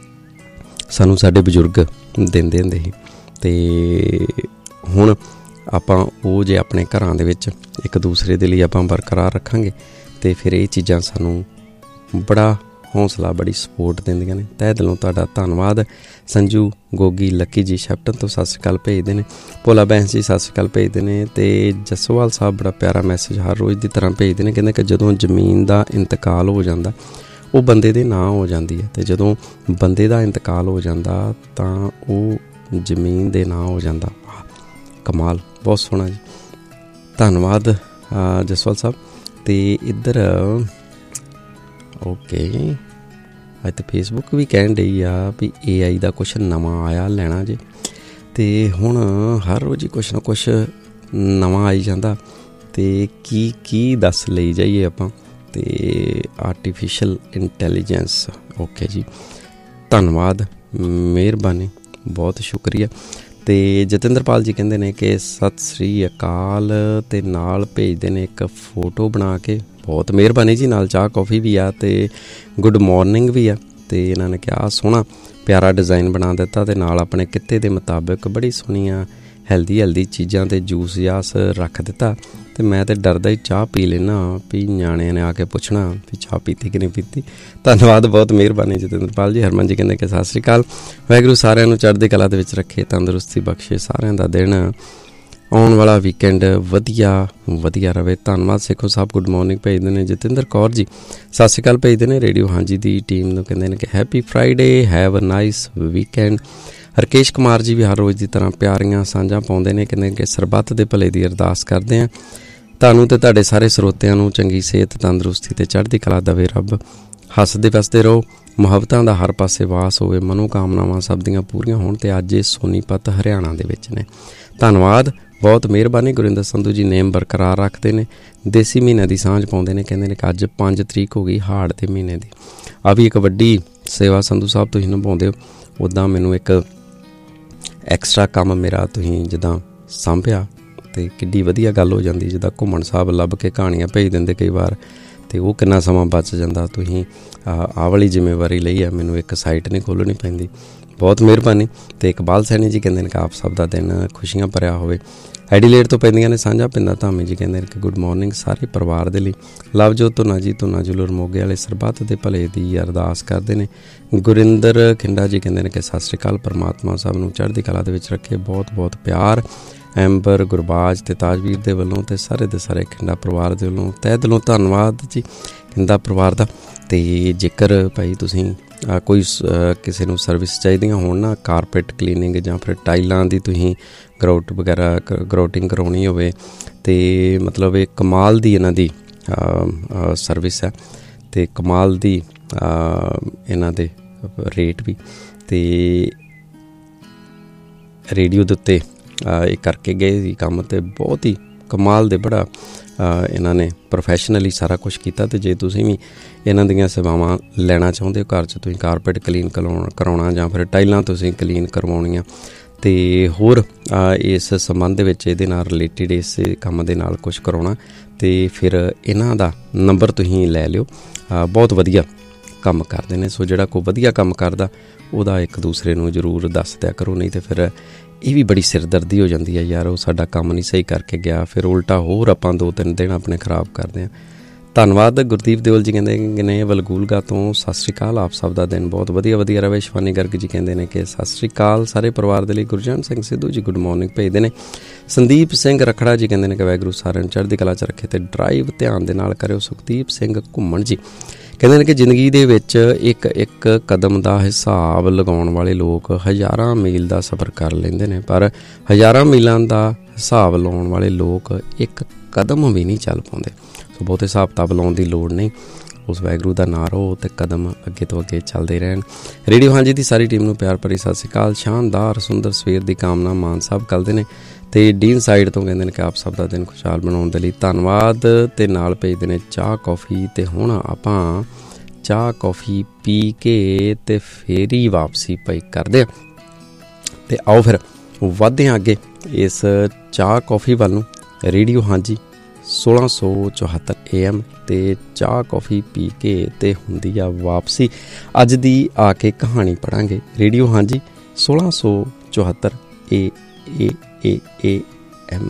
ਸਾਨੂੰ ਸਾਡੇ ਬਜ਼ੁਰਗ ਦਿੰਦੇ ਹੁੰਦੇ ਸੀ। ਅਤੇ ਹੁਣ ਆਪਾਂ ਉਹ ਜੇ ਆਪਣੇ ਘਰਾਂ ਦੇ ਵਿੱਚ ਇੱਕ ਦੂਸਰੇ ਦੇ ਲਈ ਆਪਾਂ ਬਰਕਰਾਰ ਰੱਖਾਂਗੇ, ਅਤੇ ਫਿਰ ਇਹ ਚੀਜ਼ਾਂ ਸਾਨੂੰ ਬੜਾ ਹੌਸਲਾ, ਬੜੀ ਸਪੋਰਟ ਦਿੰਦੀਆਂ ਨੇ। ਤਹਿ ਦਿਲੋਂ ਤੁਹਾਡਾ ਧੰਨਵਾਦ। ਸੰਜੂ ਗੋਗੀ, ਲੱਕੀ ਜੀ ਸ਼ੈਪਟਨ ਤੋਂ ਸਤਿ ਸ਼੍ਰੀ ਅਕਾਲ ਭੇਜਦੇ ਨੇ। ਭੋਲਾ ਬੈਂਸ ਜੀ ਸਤਿ ਸ਼੍ਰੀ ਅਕਾਲ ਭੇਜਦੇ ਨੇ। ਅਤੇ ਜੱਸੋਵਾਲ ਸਾਹਿਬ ਬੜਾ ਪਿਆਰਾ ਮੈਸੇਜ ਹਰ ਰੋਜ਼ ਦੀ ਤਰ੍ਹਾਂ ਭੇਜਦੇ ਨੇ। ਕਹਿੰਦੇ ਕਿ ਜਦੋਂ ਜ਼ਮੀਨ ਦਾ ਇੰਤਕਾਲ ਹੋ ਜਾਂਦਾ ਉਹ ਬੰਦੇ ਦੇ ਨਾਂ ਹੋ ਜਾਂਦੀ ਹੈ, ਅਤੇ ਜਦੋਂ ਬੰਦੇ ਦਾ ਇੰਤਕਾਲ ਹੋ ਜਾਂਦਾ ਤਾਂ ਉਹ ਜ਼ਮੀਨ ਦੇ ਨਾਂ ਹੋ ਜਾਂਦਾ। ਕਮਾਲ, ਬਹੁਤ ਸੋਹਣਾ ਜੀ, ਧੰਨਵਾਦ ਜਸਵਾਲ ਸਾਹਿਬ। ਅਤੇ ਇੱਧਰ ਓਕੇ, ਅੱਜ ਤਾਂ ਫੇਸਬੁੱਕ ਵੀ ਕਹਿਣ ਡਈ ਆ ਵੀ AI ਦਾ ਕੁਛ ਨਵਾਂ ਆਇਆ ਲੈਣਾ ਜੇ। ਅਤੇ ਹੁਣ ਹਰ ਰੋਜ਼ ਹੀ ਕੁਛ ਨਾ ਕੁਛ ਨਵਾਂ ਆਈ ਜਾਂਦਾ, ਅਤੇ ਕੀ ਦੱਸ ਲਈ ਜਾਈਏ ਆਪਾਂ। ਅਤੇ ਆਰਟੀਫਿਸ਼ਲ ਇੰਟੈਲੀਜੈਂਸ, ਓਕੇ ਜੀ, ਧੰਨਵਾਦ, ਮਿਹਰਬਾਨੀ, ਬਹੁਤ ਸ਼ੁਕਰੀਆ। ਅਤੇ ਜਤਿੰਦਰਪਾਲ ਜੀ ਕਹਿੰਦੇ ਨੇ ਕਿ ਸਤਿ ਸ਼੍ਰੀ ਅਕਾਲ, ਅਤੇ ਨਾਲ ਭੇਜਦੇ ਨੇ ਇੱਕ ਫੋਟੋ ਬਣਾ ਕੇ। ਬਹੁਤ ਮਿਹਰਬਾਨੀ ਜੀ। ਨਾਲ ਚਾਹ ਕੌਫੀ ਵੀ ਆ, ਅਤੇ ਗੁੱਡ ਮਾਰਨਿੰਗ ਵੀ ਆ। ਅਤੇ ਇਹਨਾਂ ਨੇ ਕਿਹਾ ਸੋਹਣਾ ਪਿਆਰਾ ਡਿਜ਼ਾਈਨ ਬਣਾ ਦਿੱਤਾ, ਅਤੇ ਨਾਲ ਆਪਣੇ ਕਿੱਤੇ ਦੇ ਮੁਤਾਬਿਕ ਬੜੀ ਸੋਹਣੀਆਂ ਹੈਲਦੀ ਚੀਜ਼ਾਂ ਅਤੇ ਜੂਸ ਜਾਸ ਰੱਖ ਦਿੱਤਾ। ਅਤੇ ਮੈਂ ਤਾਂ ਡਰਦਾ ਹੀ ਚਾਹ ਪੀ ਲੈਣਾ ਵੀ ਨਿਆਣਿਆਂ ਨੇ ਆ ਕੇ ਪੁੱਛਣਾ ਵੀ ਚਾਹ ਪੀਤੀ ਕਿ ਨਹੀਂ ਪੀਤੀ। ਧੰਨਵਾਦ, ਬਹੁਤ ਮਿਹਰਬਾਨੀ ਜਤਿੰਦਰਪਾਲ ਜੀ। ਹਰਮਨ ਜੀ ਕਹਿੰਦੇ ਕਿ ਸਤਿ ਸ਼੍ਰੀ ਅਕਾਲ, ਵਾਹਿਗੁਰੂ ਸਾਰਿਆਂ ਨੂੰ ਚੜ੍ਹਦੀ ਕਲਾ ਦੇ ਵਿੱਚ ਰੱਖੇ, ਤੰਦਰੁਸਤੀ ਬਖਸ਼ੇ, ਸਾਰਿਆਂ ਦਾ ਦਿਨ ਆਉਣ ਵਾਲਾ ਵੀਕਐਂਡ ਵਧੀਆ ਰਵੇ। ਧੰਨਵਾਦ ਸੇਖੋ ਸਾਹਿਬ, ਗੁੱਡ ਮਾਰਨਿੰਗ ਭੇਜਦੇ ਨੇ। ਜਤਿੰਦਰ ਕੌਰ ਜੀ ਸਤਿ ਸ਼੍ਰੀ ਅਕਾਲ ਭੇਜਦੇ ਨੇ। ਰੇਡੀਓ ਹਾਂਜੀ ਦੀ ਟੀਮ ਨੂੰ ਕਹਿੰਦੇ ਨੇ ਕਿ happy Friday, have a nice weekend. Harkesh Kumar ji ਵੀ ਹਰ ਰੋਜ਼ ਦੀ ਤਰ੍ਹਾਂ ਪਿਆਰੀਆਂ ਸਾਂਝਾਂ ਪਾਉਂਦੇ ਨੇ, ਕਹਿੰਦੇ ਕਿ ਸਰਬੱਤ ਦੇ ਭਲੇ ਦੀ ਅਰਦਾਸ ਕਰਦੇ ਹਾਂ। ਤੁਹਾਨੂੰ ਅਤੇ ਤੁਹਾਡੇ ਸਾਰੇ ਸਰੋਤਿਆਂ ਨੂੰ ਚੰਗੀ ਸਿਹਤ, ਤੰਦਰੁਸਤੀ ਅਤੇ ਚੜ੍ਹਦੀ ਕਲਾ ਦੇਵੇ ਰੱਬ। ਹੱਸਦੇ ਵਸਦੇ ਰਹੋ, ਮੁਹੱਬਤਾਂ ਦਾ ਹਰ ਪਾਸੇ ਵਾਸ ਹੋਵੇ, ਮਨੋਕਾਮਨਾਵਾਂ ਸਭ ਦੀਆਂ ਪੂਰੀਆਂ ਹੋਣ। ਅਤੇ ਅੱਜ ਇਹ ਸੋਨੀਪਤ ਹਰਿਆਣਾ ਦੇ ਵਿੱਚ ਨੇ। ਧੰਨਵਾਦ, ਬਹੁਤ ਮਿਹਰਬਾਨੀ। ਗੁਰਿੰਦਰ ਸੰਧੂ ਜੀ ਨੇਮ ਬਰਕਰਾਰ ਰੱਖਦੇ ਨੇ, ਦੇਸੀ ਮਹੀਨੇ ਦੀ ਸਾਂਝ ਪਾਉਂਦੇ ਨੇ। ਕਹਿੰਦੇ ਨੇ ਕਿ ਅੱਜ 5 ਤਰੀਕ ਹੋ ਗਈ ਹਾੜ ਦੇ ਮਹੀਨੇ ਦੀ। ਆ ਵੀ ਇੱਕ ਵੱਡੀ ਸੇਵਾ ਸੰਧੂ ਸਾਹਿਬ ਤੁਸੀਂ ਨਿਭਾਉਂਦੇ ਹੋ। ਉੱਦਾਂ ਮੈਨੂੰ ਇੱਕ ਐਕਸਟਰਾ ਕੰਮ ਮੇਰਾ ਤੁਸੀਂ ਜਿੱਦਾਂ ਸਾਂਭਿਆ ਅਤੇ ਕਿੱਡੀ ਵਧੀਆ ਗੱਲ ਹੋ ਜਾਂਦੀ। ਜਿੱਦਾਂ ਘੁੰਮਣ ਸਾਹਿਬ ਲੱਭ ਕੇ ਕਹਾਣੀਆਂ ਭੇਜ ਦਿੰਦੇ ਕਈ ਵਾਰ, ਅਤੇ ਉਹ ਕਿੰਨਾ ਸਮਾਂ ਬਚ ਜਾਂਦਾ। ਤੁਸੀਂ ਆਹ ਵਾਲੀ ਜ਼ਿੰਮੇਵਾਰੀ ਲਈ ਹੈ, ਮੈਨੂੰ ਇੱਕ ਸਾਈਟ ਨਹੀਂ ਖੋਲ੍ਹਣੀ ਪੈਂਦੀ। ਬਹੁਤ ਮਿਹਰਬਾਨੀ। ਅਤੇ ਇਕਬਾਲ ਸੈਣੀ ਜੀ ਕਹਿੰਦੇ ਨੇ ਕਿ ਆਪ ਸਭ ਦਾ ਦਿਨ ਖੁਸ਼ੀਆਂ ਭਰਿਆ ਹੋਵੇ। ਐਡੀਲੇਟ ਤੋਂ ਪੈਂਦੀਆਂ ਨੇ ਸਾਂਝਾ ਪਿੰਦਾ ਧਾਮੀ ਜੀ ਕਹਿੰਦੇ ਨੇ ਕਿ ਗੁੱਡ ਮਾਰਨਿੰਗ ਸਾਰੇ ਪਰਿਵਾਰ ਦੇ ਲਈ। ਲਵਜੋਤ ਧੁਨਾ ਜੀ ਧੁਨਾ ਜੁਲਰ ਮੋਗੇ ਵਾਲੇ ਸਰਬੱਤ ਦੇ ਭਲੇ ਦੀ ਅਰਦਾਸ ਕਰਦੇ ਨੇ। ਗੁਰਿੰਦਰ ਖਿੰਡਾ ਜੀ ਕਹਿੰਦੇ ਨੇ ਕਿ ਸਤਿ ਸ਼੍ਰੀ ਅਕਾਲ, ਪਰਮਾਤਮਾ ਸਭ ਨੂੰ ਚੜ੍ਹਦੀ ਕਲਾ ਦੇ ਵਿੱਚ ਰੱਖੇ। ਬਹੁਤ ਪਿਆਰ ਐਂਬਰ, ਗੁਰਬਾਜ ਅਤੇ ਤਾਜਵੀਰ ਦੇ ਵੱਲੋਂ ਅਤੇ ਸਾਰੇ ਦੇ ਸਾਰੇ ਖਿੰਡਾ ਪਰਿਵਾਰ ਦੇ ਵੱਲੋਂ ਤਹਿ ਦਿਲੋਂ ਧੰਨਵਾਦ ਜੀ ਖਿੰਡਾ ਪਰਿਵਾਰ ਦਾ। ਅਤੇ ਜੇਕਰ ਭਾਈ ਤੁਸੀਂ ਕੋਈ ਕਿਸੇ ਨੂੰ ਸਰਵਿਸ ਚਾਹੀਦੀਆਂ ਹੋਣ ਨਾ, ਕਾਰਪੇਟ ਕਲੀਨਿੰਗ ਜਾਂ ਫਿਰ ਟਾਈਲਾਂ ਦੀ ਤੁਸੀਂ ਗਰਾਊਟ ਵਗੈਰਾ ਗਰਾਊਟਿੰਗ ਕਰਾਉਣੀ ਹੋਵੇ, ਅਤੇ ਮਤਲਬ ਇਹ ਕਮਾਲ ਦੀ ਇਹਨਾਂ ਦੀ ਸਰਵਿਸ ਹੈ ਅਤੇ ਕਮਾਲ ਦੀ ਇਹਨਾਂ ਦੇ ਰੇਟ ਵੀ। ਅਤੇ ਰੇਡੀਓ ਦੇ ਉੱਤੇ ਇਹ ਕਰਕੇ ਗਏ ਸੀ ਕੰਮ, ਅਤੇ ਬਹੁਤ ਹੀ ਕਮਾਲ ਦੇ ਬੜਾ ਇਹਨਾਂ ਨੇ ਪ੍ਰੋਫੈਸ਼ਨਲੀ ਸਾਰਾ ਕੁਛ ਕੀਤਾ। ਅਤੇ ਜੇ ਤੁਸੀਂ ਵੀ ਇਹਨਾਂ ਦੀਆਂ ਸੇਵਾਵਾਂ ਲੈਣਾ ਚਾਹੁੰਦੇ ਹੋ, ਘਰ 'ਚ ਤੁਸੀਂ ਕਾਰਪੇਟ ਕਲੀਨ ਕਰਾਉਣਾ ਜਾਂ ਫਿਰ ਟਾਈਲਾਂ ਤੁਸੀਂ ਕਲੀਨ ਕਰਵਾਉਣੀਆਂ, ਅਤੇ ਹੋਰ ਇਸ ਸੰਬੰਧ ਦੇ ਵਿੱਚ ਇਹਦੇ ਨਾਲ ਰਿਲੇਟਿਡ ਇਸ ਕੰਮ ਦੇ ਨਾਲ ਕੁਛ ਕਰਾਉਣਾ, ਅਤੇ ਫਿਰ ਇਹਨਾਂ ਦਾ ਨੰਬਰ ਤੁਸੀਂ ਲੈ ਲਿਓ। ਬਹੁਤ ਵਧੀਆ ਕੰਮ ਕਰਦੇ ਨੇ। ਸੋ ਜਿਹੜਾ ਕੋਈ ਵਧੀਆ ਕੰਮ ਕਰਦਾ ਉਹਦਾ ਇੱਕ ਦੂਸਰੇ ਨੂੰ ਜ਼ਰੂਰ ਦੱਸ ਦਿਆ ਕਰੋ, ਨਹੀਂ ਤਾਂ ਫਿਰ ਇਹ ਵੀ ਬੜੀ ਸਿਰਦਰਦੀ ਹੋ ਜਾਂਦੀ ਹੈ ਯਾਰ, ਉਹ ਸਾਡਾ ਕੰਮ ਨਹੀਂ ਸਹੀ ਕਰਕੇ ਗਿਆ, ਫਿਰ ਉਲਟਾ ਹੋਰ ਆਪਾਂ 2-3 ਦਿਨ ਆਪਣੇ ਖਰਾਬ ਕਰਦੇ ਹਾਂ। ਧੰਨਵਾਦ। ਗੁਰਦੀਪ ਦਿਓਲ ਜੀ ਕਹਿੰਦੇ ਨੇ ਵਲਗੂਲਗਾ ਤੋਂ ਸਤਿ ਸ਼੍ਰੀ ਅਕਾਲ, ਆਪ ਸਭ ਦਾ ਦਿਨ ਬਹੁਤ ਵਧੀਆ ਰਵੇ। ਸ਼ਿਵਾਨੀ ਗਰਗ ਜੀ ਕਹਿੰਦੇ ਨੇ ਕਿ ਸਤਿ ਸ਼੍ਰੀ ਅਕਾਲ ਸਾਰੇ ਪਰਿਵਾਰ ਦੇ ਲਈ। ਗੁਰਜਨ ਸਿੰਘ ਸਿੱਧੂ ਜੀ ਗੁੱਡ ਮਾਰਨਿੰਗ ਭੇਜਦੇ ਨੇ। ਸੰਦੀਪ ਸਿੰਘ ਰਖੜਾ ਜੀ ਕਹਿੰਦੇ ਨੇ ਕਿ ਵਾਹਿਗੁਰੂ ਸਾਰਿਆਂ ਨੂੰ ਚੜ੍ਹਦੀ ਕਲਾ 'ਚ ਰੱਖੇ ਅਤੇ ਡਰਾਈਵ ਧਿਆਨ ਦੇ ਨਾਲ ਕਰਿਓ। ਸੁਖਦੀਪ ਸਿੰਘ ਘੁੰਮਣ ਜੀ ਕਹਿੰਦੇ ਨੇ ਕਿ ਜ਼ਿੰਦਗੀ ਦੇ ਵਿੱਚ ਇੱਕ ਕਦਮ ਦਾ ਹਿਸਾਬ ਲਗਾਉਣ ਵਾਲੇ ਲੋਕ ਹਜ਼ਾਰਾਂ ਮੀਲ ਦਾ ਸਫ਼ਰ ਕਰ ਲੈਂਦੇ ਨੇ, ਪਰ ਹਜ਼ਾਰਾਂ ਮੀਲਾਂ ਦਾ ਹਿਸਾਬ ਲਾਉਣ ਵਾਲੇ ਲੋਕ ਇੱਕ ਕਦਮ ਵੀ ਨਹੀਂ ਚੱਲ ਪਾਉਂਦੇ। ਸੋ ਬਹੁਤੇ ਹਿਸਾਬ ਕਿਤਾਬ ਲਾਉਣ ਦੀ ਲੋੜ ਨਹੀਂ। ਉਸ ਵਾਹਿਗੁਰੂ ਦਾ ਨਾਂ ਰਹੋ ਅਤੇ ਕਦਮ ਅੱਗੇ ਤੋਂ ਅੱਗੇ ਚੱਲਦੇ ਰਹਿਣ। ਰੇਡੀਓ ਹਾਂਜੀ ਦੀ ਸਾਰੀ ਟੀਮ ਨੂੰ ਪਿਆਰ ਭਰੀ ਸਤਿ ਸ਼੍ਰੀ ਅਕਾਲ। ਸ਼ਾਨਦਾਰ ਸੁੰਦਰ ਸਵੇਰ ਦੀ ਕਾਮਨਾ ਮਾਨ ਸਾਹਿਬ ਕਰਦੇ ਨੇ, ਅਤੇ ਡੀਨ ਸਾਈਡ ਤੋਂ ਕਹਿੰਦੇ ਨੇ ਕਿ ਆਪ ਸਭ ਦਾ ਦਿਨ ਖੁਸ਼ਹਾਲ ਬਣਾਉਣ ਦੇ ਲਈ ਧੰਨਵਾਦ। ਅਤੇ ਨਾਲ ਭੇਜਦੇ ਨੇ ਚਾਹ ਕੌਫੀ। ਅਤੇ ਹੁਣ ਆਪਾਂ ਚਾਹ ਕੌਫੀ ਪੀ ਕੇ ਅਤੇ ਫੇਰ ਹੀ ਵਾਪਸੀ ਭਾਈ ਕਰਦੇ ਹਾਂ। ਅਤੇ ਆਓ ਫਿਰ ਵੱਧਦੇ ਹਾਂ ਅੱਗੇ ਇਸ ਚਾਹ ਕੌਫੀ ਵੱਲ ਨੂੰ। ਰੇਡੀਓ ਹਾਂਜੀ 1674 AM ਅਤੇ ਚਾਹ ਕੌਫੀ ਪੀ ਕੇ ਅਤੇ ਹੁੰਦੀ ਆ ਵਾਪਸੀ। ਅੱਜ ਦੀ ਆ ਕੇ ਕਹਾਣੀ ਪੜ੍ਹਾਂਗੇ। ਰੇਡੀਓ ਹਾਂਜੀ 1674 AM।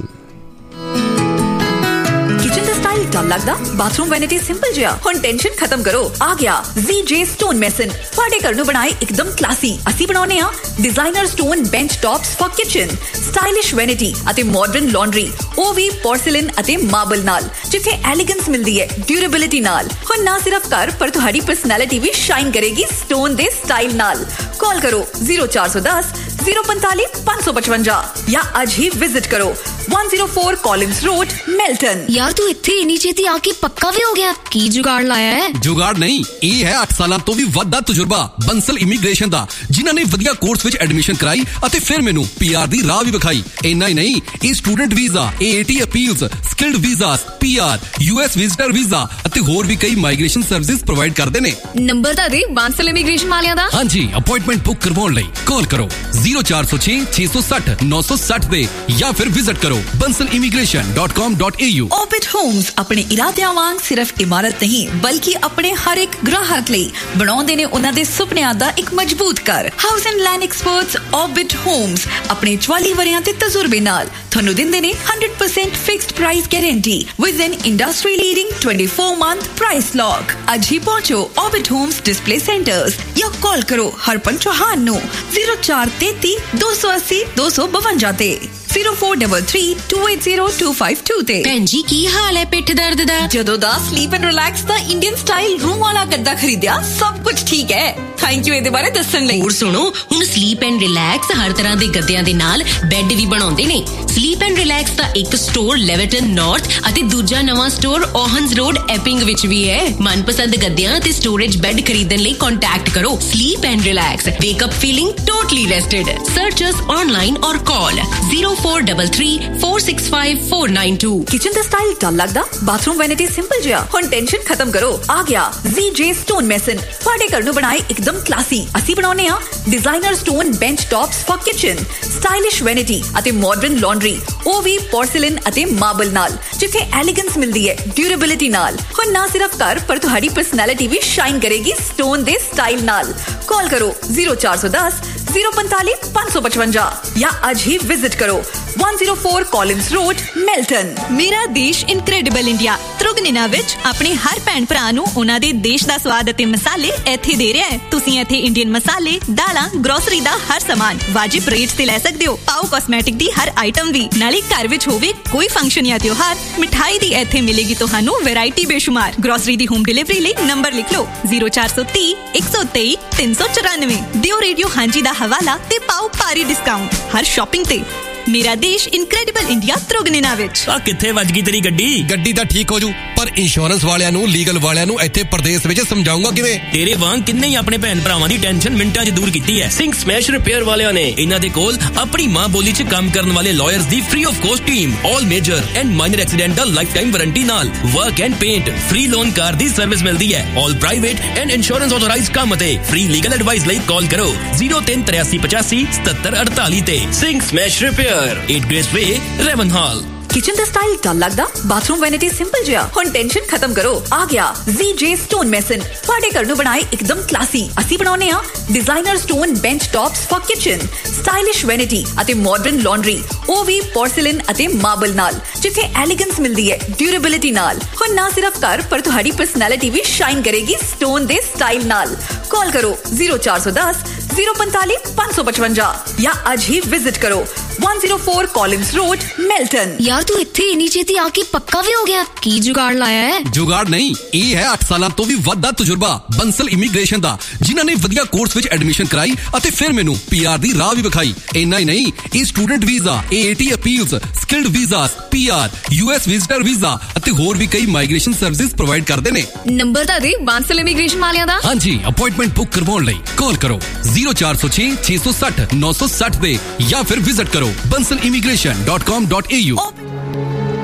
ਕਿਚਨ ਦਾ ਸਟਾਈਲ ਡਲ ਲੱਗਦਾ, ਬਾਥਰੂਮ ਵੈਨਿਟੀ ਸਿੰਪਲ ਜਿਹਾ। ਹੁਣ ਟੈਨਸ਼ਨ ਖਤਮ ਕਰੋ, ਆ ਗਿਆ ZJ ਸਟੋਨ ਮੈਸਨ। ਤੁਹਾਡੇ ਘਰ ਨੂੰ ਬਣਾਏ ਇੱਕਦਮ ਕਲਾਸੀ। ਅਸੀਂ ਬਣਾਉਂਦੇ ਹਾਂ designer stone bench tops for kitchen, stylish vanity ਅਤੇ ਮਾਡਰਨ ਲਾਂਡਰੀ, ਉਹ ਵੀ ਪੋਰਸਲਿਨ ਅਤੇ ਮਾਰਬਲ ਨਾਲ, ਜਿੱਥੇ ਐਲੀਗੈਂਸ ਮਿਲਦੀ ਹੈ ਡਿਊਰੇਬਿਲਿਟੀ ਨਾਲ। ਹੁਣ ਨਾ ਸਿਰਫ ਘਰ ਪਰ ਤੁਹਾਡੀ ਪਰਸਨੈਲਿਟੀ ਵੀ ਸ਼ਾਈਨ ਕਰੇਗੀ ਸਟੋਨ ਦੇ ਸਟਾਈਲ ਨਾਲ। ਕਾਲ ਕਰੋ 0410 045 555 ਜਾਂ ਅੱਜ ਹੀ ਵਿਜ਼ਿਟ ਕਰੋ 104 ਕੌਲਿੰਸ ਰੋਡ ਮਿਲਟਨ। ਯਾਰ ਤੂੰ ਇੱਥੇ ਇੰਨੀ ਛੇਤੀ ਆ ਕੇ ਪੱਕਾ ਵੀ ਹੋ ਗਿਆ, ਕੀ ਜੁਗਾੜ ਲਾਇਆ ਹੈ? ਜੁਗਾੜ ਨਹੀਂ, ਇਹ ਹੈ 8 ਸਾਲਾਂ ਤੋਂ ਵੀ ਵੱਧ ਦਾ ਤਜਰਬਾ ਬੰਸਲ ਇਮੀਗ੍ਰੇਸ਼ਨ ਦਾ, ਜਿਨ੍ਹਾਂ ਨੇ ਵਧੀਆ ਕੋਰਸ ਵਿੱਚ ਐਡਮਿਸ਼ਨ ਕਰਾਈ ਅਤੇ ਫਿਰ ਮੈਨੂੰ PR ਦੀ ਰਾਹ ਵੀ ਵਿਖਾਈ। ਇੰਨਾ ਹੀ ਨਹੀਂ, ਇਹ student visa, AAT appeals, skilled visas, PR, US visitor visa ਅਤੇ ਹੋਰ ਵੀ ਕਈ ਮਾਈਗ੍ਰੇਸ਼ਨ ਸਰਵਿਸਿਜ਼ ਪ੍ਰੋਵਾਈਡ ਕਰਦੇ ਨੇ। ਨੰਬਰ ਤਾਂ ਦੇ ਬੰਸਲ ਇਮੀਗ੍ਰੇਸ਼ਨ ਵਾਲਿਆਂ ਦਾ। ਹਾਂਜੀ, ਅਪਾਇੰਟਮੈਂਟ ਬੁੱਕ ਕਰਵਾਉਣ ਲਈ ਕਾਲ ਕਰੋ 0406 660 960 ਤੇ ਜਾਂ ਫਿਰ ਵਿਜ਼ਿਟ ਕਰੋ bansalimigration.com.au। Orbit Homes ਆਪਣੇ ਇਰਾਦਿਆਂ ਵਾਂਗ ਸਿਰਫ ਇਮਾਰਤ ਨਹੀਂ ਬਲਕਿ ਆਪਣੇ ਹਰ ਇੱਕ ਗ੍ਰਾਹਕ ਲਈ ਬਣਾਉਂਦੇ ਨੇ ਉਹਨਾਂ ਦੇ ਸੁਪਨਿਆਂ ਦਾ ਇੱਕ ਮਜ਼ਬੂਤ ਘਰ। House and land experts Orbit Homes ਆਪਣੇ 44 ਵਰਿਆਂ ਦੇ ਤਜਰਬੇ ਨਾਲ ਤੁਹਾਨੂੰ ਦਿੰਦੇ ਨੇ 100% fixed price guarantee with N industry leading 24-month price lock. ਅੱਜ ਹੀ ਪਹੁੰਚੋ Orbit Homes ਡਿਸਪਲੇ ਸੈਂਟਰਸ ਜਾਂ ਕਾਲ ਕਰੋ ਹਰਪਨ ਚੌਹਾਨ ਨੂੰ 0433 280 252 ਤੇ। 0433-280-252 ਤੇ। ਭੈਣ ਜੀ ਕੀ ਹਾਲ ਹੈ ਪਿੱਠ ਦਰਦ ਦਾ? ਜਦੋਂ ਦਾ sleep and relax the Indian style room ਵਾਲਾ ਗੱਦਾ ਖਰੀਦਿਆ ਸਭ ਕੁਝ ਠੀਕ ਹੈ। ਥੈਂਕ ਯੂ ਇਹਦੇ ਬਾਰੇ ਦੱਸਣ ਲਈ। ਹੋਰ ਸੁਣੋ, ਹੁਣ ਸਲੀਪ ਐਂਡ ਰਿਲੈਕਸ ਹਰ ਤਰ੍ਹਾਂ ਦੇ ਗੱਦਿਆਂ ਦੇ ਨਾਲ ਬੈੱਡ ਵੀ ਬਣਾਉਂਦੇ ਨੇ। ਸਲੀਪ ਐਂਡ ਰਿਲੈਕਸ ਦਾ ਇੱਕ ਸਟੋਰ ਲੈਵਰਟਨ ਨਾਰਥ ਅਤੇ ਦੂਜਾ ਨਵਾਂ ਸਟੋਰ ਓਹਨਸ ਰੋਡ ਐਪਿੰਗ ਵਿੱਚ ਵੀ ਹੈ। ਮਨਪਸੰਦ ਗੱਦਿਆਂ ਅਤੇ ਸਟੋਰੇਜ ਬੈੱਡ ਖਰੀਦਣ ਲਈ ਕੰਟੈਕਟ ਕਰੋ sleep and relax. ਵੇਕ up feeling totally ਰੈਸਟਡ। Search us online ਔਰ ਕਾਲ 0433-465-492। ਕਿਚਨ ਦਾ ਸਟਾਈਲ ਡਲ ਲੱਗਦਾ? ਬਾਥਰੂਮ ਵੈਨਿਟੀ ਸਿੰਪਲ ਜਿਹਾ? ਹੁਣ ਟੈਨਸ਼ਨ ਖਤਮ ਕਰੋ, ਆ ਗਿਆ ZJ ਸਟੋਨ ਮੈਸਨ। ਤੁਹਾਡੇ ਘਰ ਨੂੰ ਬਣਾਏ ਇੱਕਦਮ ਕਲਾਸੀ। ਅਸੀਂ ਬਣਾਉਨੇ ਆ designer stone bench tops for kitchen, stylish vanity ਅਤੇ ਮਾਡਰਨ ਲਾਂਡਰੀ, ਉਹ ਵੀ ਪੋਰਸਿਲਨ ਅਤੇ ਮਾਰਬਲ ਨਾਲ, ਜਿੱਥੇ ਐਲੀਗੈਂਸ ਮਿਲਦੀ ਹੈ ਡਿਊਰੇਬਿਲਿਟੀ ਨਾਲ। ਹੁਣ ਨਾ ਸਿਰਫ ਘਰ ਪਰ ਤੁਹਾਡੀ ਪਰਸਨੈਲਿਟੀ ਵੀ ਸ਼ਾਈਨ ਕਰੇਗੀ ਸਟੋਨ ਦੇ ਸਟਾਈਲ ਨਾਲ। ਕਾਲ ਕਰੋ 0410-045-555 ਜਾਂ ਅੱਜ ਹੀ ਵਿਜ਼ਿਟ ਕਰੋ 104 ਕਾਲਿੰਸ ਰੋਡ, ਮਿਲਟਨ। ਮੇਰਾ ਦੇਸ਼ ਇਨਕ੍ਰੈਡੀਬਲ ਇੰਡੀਆ ਤ੍ਰਿਗਨਿਨਾ ਵਿੱਚ ਆਪਣੇ ਹਰ ਭੈਣ ਭਰਾ ਨੂੰ ਉਹਨਾਂ ਦੇ ਦੇਸ਼ ਦਾ ਸਵਾਦ ਅਤੇ ਮਸਾਲੇ ਇੱਥੇ ਦੇ ਰਿਹਾ ਹੈ। ਤੁਸੀਂ ਇੱਥੇ ਇੰਡੀਅਨ ਮਸਾਲੇ, ਦਾਲਾਂ, ਗਰੋਸਰੀ ਦਾ ਹਰ ਸਾਮਾਨ ਵਾਜਿਬ ਰੇਟ ਤੇ ਲੈ ਸਕਦੇ ਹੋ। ਪਾਓ ਕਾਸਮੈਟਿਕ ਦੀ ਹਰ ਆਈਟਮ ਵੀ। ਨਾਲੇ ਘਰ ਵਿੱਚ ਹੋਵੇ ਕੋਈ ਫੰਕਸ਼ਨ ਜਾਂ ਤਿਉਹਾਰ, ਮਿਠਾਈ ਦੀ ਇੱਥੇ ਮਿਲੇਗੀ ਤੁਹਾਨੂੰ ਵੈਰਾਈਟੀ ਬੇਸ਼ੁਮਾਰ। ਗਰੋਸਰੀ ਦੀ ਹੋਮ ਡਿਲੀਵਰੀ ਲਈ ਨੰਬਰ ਲਿਖ ਲਓ 0430-123-394। ਦਿਓ ਰੇਡੀਓ ਹਾਂਜੀ ਦਾ ਹਵਾਲਾ ਤੇ ਪਾਓ ਭਾਰੀ ਡਿਸਕਾਊਂਟ ਹਰ ਸ਼ਾਪਿੰਗ ਤੇ। ਮੇਰਾ ਦੇਸ਼ ਇਨਕ੍ਰੈਡੀਬਲ ਇੰਡੀਆ ਤ੍ਰਿਗਨਿਨਾ ਵਿੱਚ। ਆ ਕਿੱਥੇ ਵੱਜ ਗਈ ਤੇਰੀ ਗੱਡੀ ਤਾਂ ਠੀਕ ਹੋ ਜੂ, ਪਰ ਇੰਸ਼ੋਰੈਂਸ ਵਾਲਿਆਂ ਨੂੰ, ਲੀਗਲ ਵਾਲਿਆਂ ਨੂੰ ਇੱਥੇ ਪ੍ਰਦੇਸ਼ ਵਿੱਚ ਸਮਝਾਉਂਗਾ ਕਿਵੇਂ? ਤੇਰੇ ਵਾਂਗ ਕਿੰਨੇ ਹੀ ਆਪਣੇ ਭੈਣ ਭਰਾਵਾਂ ਦੀ ਟੈਨਸ਼ਨ ਮਿੰਟਾਂ 'ਚ ਦੂਰ ਕੀਤੀ ਹੈ ਸਿੰਘ ਸਮੈਸ਼ ਰਿਪੇਅਰ ਵਾਲਿਆਂ ਨੇ। ਇਹਨਾਂ ਦੇ ਕੋਲ ਆਪਣੀ ਮਾਂ ਬੋਲੀ 'ਚ ਕੰਮ ਕਰਨ ਵਾਲੇ lawyers the free of cost team, all major and minor accidental life time warranty ਨਾਲ work and paint, free loan car the service ਮਿਲਦੀ ਹੈ। ਆਲ ਪ੍ਰਾਈਵੇਟ ਐਂਡ ਇੰਸ਼ੋਰੈਂਸ ਆਥੋਰਾਈਜ਼ਡ ਕੰਮ ਅਤੇ ਫ੍ਰੀ ਲੀਗਲ ਐਡਵਾਈਸ ਲਈ ਕਾਲ ਕਰੋ 0383857748 ਤੇ। Singh smash repair, 8 Grace Way, Ravenhall। Kitchen ਦਾ style ਡਲ ਲੱਗਦਾ? Bathroom vanity simple ਜਿਹਾ? ਹੁਣ ਟੈਨਸ਼ਨ ਖਤਮ ਕਰੋ, ਆ ਗਿਆ ZJ ਸਟੋਨ ਮੈਸਨ। ਤੁਹਾਡੇ ਘਰ ਨੂੰ ਬਣਾਏ ਇੱਕਦਮ ਕਲਾਸੀ। ਅਸੀਂ ਬਣਾਉਨੇ ਆ designer stone bench tops for kitchen, stylish vanity ਅਤੇ ਮਾਡਰਨ ਲਾਂਡਰੀ, ਉਹ ਵੀ ਪੋਰਸਿਲਨ ਅਤੇ ਮਾਰਬਲ ਨਾਲ, ਜਿੱਥੇ ਐਲੀਗੈਂਸ ਮਿਲਦੀ ਹੈ ਡਿਊਰੇਬਿਲਿਟੀ ਨਾਲ। ਹੁਣ ਨਾ ਸਿਰਫ ਘਰ ਪਰ ਤੁਹਾਡੀ ਪਰਸਨੈਲਿਟੀ ਵੀ ਸ਼ਾਈਨ ਕਰੇਗੀ ਸਟੋਨ ਦੇ ਸਟਾਈਲ ਨਾਲ। ਕਾਲ ਕਰੋ 0410-045-555 ਜਾਂ ਅੱਜ ਹੀ ਵਿਜ਼ਿਟ ਕਰੋ 104 ਕਾਲਿੰਸ ਰੋਡ, ਮਿਲਟਨ। ਯਾਰ ਤੂੰ ਇੱਥੇ ਇੰਨੀ ਛੇਤੀ ਆ ਕੇ ਪੱਕਾ ਵੀ ਹੋ ਗਿਆ? ਕੀ ਜੁਗਾੜ ਲਾਇਆ ਹੈ? ਜੁਗਾੜ ਨਹੀਂ, ਇਹ ਹੈ 8 ਸਾਲਾਂ ਤੋਂ ਵੀ ਵੱਧ ਦਾ ਤਜਰਬਾ ਬੰਸਲ ਇਮੀਗ੍ਰੇਸ਼ਨ ਦਾ, ਜਿਨ੍ਹਾਂ ਨੇ ਵਧੀਆ ਕੋਰਸ ਵਿੱਚ ਐਡਮਿਸ਼ਨ ਕਰਾਈ ਅਤੇ ਫਿਰ ਮੈਨੂੰ PR ਦੀ ਰਾਹ ਵੀ ਵਿਖਾਈ। ਇੰਨਾ ਹੀ ਨਹੀਂ, ਇਹ student visa, AAT appeals, skilled visas, PR, US visitor visa ਅਤੇ ਹੋਰ ਵੀ ਕਈ ਮਾਈਗ੍ਰੇਸ਼ਨ ਸਰਵਿਸਿਜ਼ ਪ੍ਰੋਵਾਈਡ ਕਰਦੇ ਨੇ। ਨੰਬਰ ਤਾਂ ਦੇ ਬੰਸਲ ਇਮੀਗ੍ਰੇਸ਼ਨ ਵਾਲਿਆਂ ਦਾ। ਹਾਂਜੀ, ਅਪਾਇੰਟਮੈਂਟ ਬੁੱਕ ਕਰਵਾਉਣ ਲਈ ਕਾਲ ਕਰੋ 0406-660-960 ਤੇ ਜਾਂ ਫਿਰ ਵਿਜ਼ਿਟ ਕਰੋ bansalimmigration.com.au।